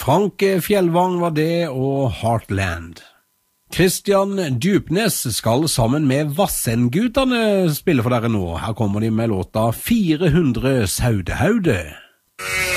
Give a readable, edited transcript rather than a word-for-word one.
Frank Fjellvang var det, og Heartland. Christian Djupnes skal sammen med Vassendgutane spille for dere nå. Her kommer de med låta 400 Saudehaude.